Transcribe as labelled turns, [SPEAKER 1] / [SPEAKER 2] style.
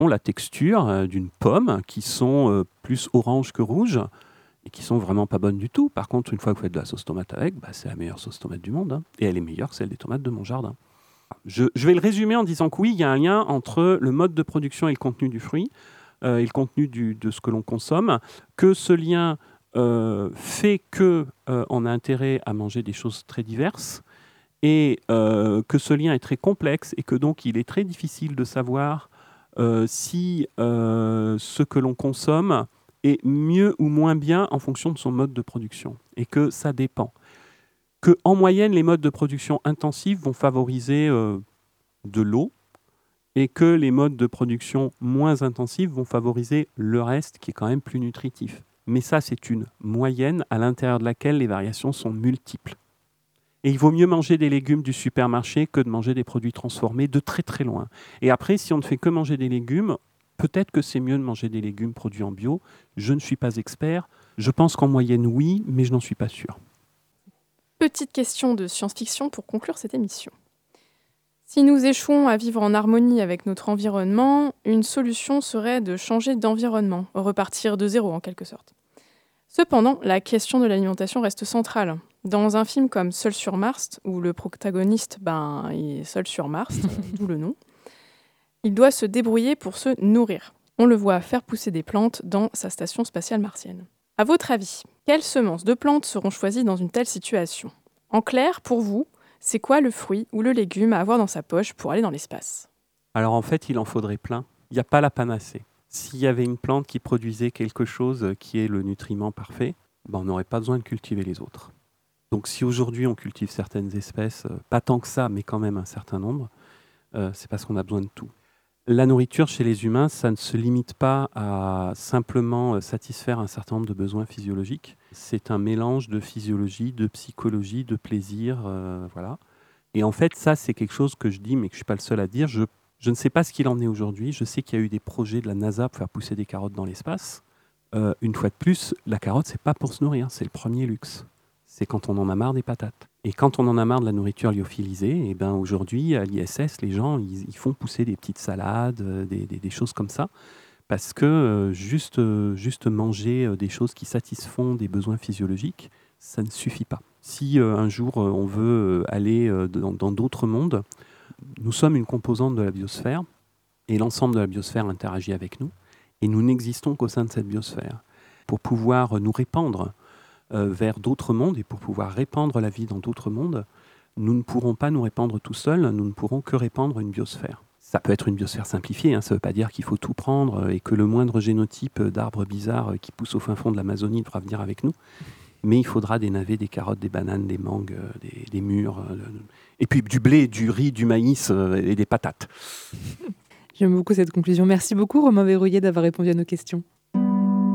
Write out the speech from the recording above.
[SPEAKER 1] ont la texture d'une pomme, qui sont plus orange que rouge, et qui sont vraiment pas bonnes du tout. Par contre, une fois que vous faites de la sauce tomate avec, c'est la meilleure sauce tomate du monde, hein, et elle est meilleure que celle des tomates de mon jardin. Je vais le résumer en disant que oui, il y a un lien entre le mode de production et le contenu du fruit, et le contenu de ce que l'on consomme, que ce lien fait qu'on a intérêt à manger des choses très diverses, et que ce lien est très complexe, et que donc il est très difficile de savoir si ce que l'on consomme est mieux ou moins bien en fonction de son mode de production, et que ça dépend. Qu'en moyenne, les modes de production intensifs vont favoriser de l'eau, et que les modes de production moins intensifs vont favoriser le reste, qui est quand même plus nutritif. Mais ça, c'est une moyenne à l'intérieur de laquelle les variations sont multiples. Et il vaut mieux manger des légumes du supermarché que de manger des produits transformés de très très loin. Et après, si on ne fait que manger des légumes, peut-être que c'est mieux de manger des légumes produits en bio. Je ne suis pas expert. Je pense qu'en moyenne, oui, mais je n'en suis pas sûr.
[SPEAKER 2] Petite question de science-fiction pour conclure cette émission. Si nous échouons à vivre en harmonie avec notre environnement, une solution serait de changer d'environnement, repartir de zéro en quelque sorte. Cependant, la question de l'alimentation reste centrale. Dans un film comme Seul sur Mars, où le protagoniste est seul sur Mars, d'où le nom, il doit se débrouiller pour se nourrir. On le voit faire pousser des plantes dans sa station spatiale martienne. À votre avis, quelles semences de plantes seront choisies dans une telle situation ? En clair, pour vous, c'est quoi le fruit ou le légume à avoir dans sa poche pour aller dans l'espace ?
[SPEAKER 1] Alors en fait, il en faudrait plein. Il n'y a pas la panacée. S'il y avait une plante qui produisait quelque chose qui est le nutriment parfait, on n'aurait pas besoin de cultiver les autres. Donc si aujourd'hui on cultive certaines espèces, pas tant que ça, mais quand même un certain nombre, c'est parce qu'on a besoin de tout. La nourriture chez les humains, ça ne se limite pas à simplement satisfaire un certain nombre de besoins physiologiques. C'est un mélange de physiologie, de psychologie, de plaisir, voilà. Et en fait, ça, c'est quelque chose que je dis, mais que je ne suis pas le seul à dire. Je ne sais pas ce qu'il en est aujourd'hui. Je sais qu'il y a eu des projets de la NASA pour faire pousser des carottes dans l'espace. Une fois de plus, la carotte, c'est pas pour se nourrir, c'est le premier luxe. C'est quand on en a marre des patates. Et quand on en a marre de la nourriture lyophilisée, aujourd'hui, à l'ISS, les gens, ils font pousser des petites salades, des choses comme ça, parce que juste manger des choses qui satisfont des besoins physiologiques, ça ne suffit pas. Si un jour on veut aller dans d'autres mondes, nous sommes une composante de la biosphère, et l'ensemble de la biosphère interagit avec nous, et nous n'existons qu'au sein de cette biosphère. Pour pouvoir nous répandre vers d'autres mondes, et pour pouvoir répandre la vie dans d'autres mondes, nous ne pourrons pas nous répandre tout seuls, nous ne pourrons que répandre une biosphère. Ça peut être une biosphère simplifiée, ça ne veut pas dire qu'il faut tout prendre et que le moindre génotype d'arbre bizarre qui pousse au fin fond de l'Amazonie devra venir avec nous. Mais il faudra des navets, des carottes, des bananes, des mangues, des mûres, et puis du blé, du riz, du maïs et des patates.
[SPEAKER 3] J'aime beaucoup cette conclusion. Merci beaucoup Romain Verrouillet d'avoir répondu à nos questions.